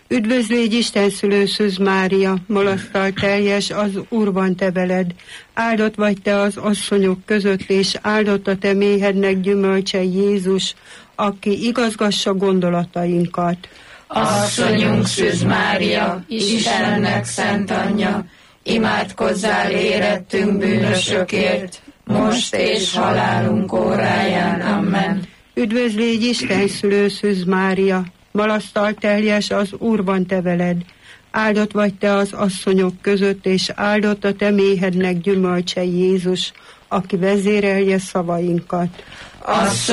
Üdvözlégy Isten szülő Szűz Mária, malasztal teljes, az Úr van te veled. Áldott vagy te az asszonyok között, és áldott a te méhednek gyümölcse Jézus, aki igazgassa gondolatainkat. Asszonyunk Szűz Mária, Istennek szent anyja, imádkozzál érettünk bűnösökért, most és halálunk óráján. Amen. Üdvözlégy Isten szülő Szűz Mária, malasztal teljes, az Úr van te veled. Áldott vagy te az asszonyok között, és áldott a te méhednek gyümölcse Jézus, aki vezérelje szavainkat.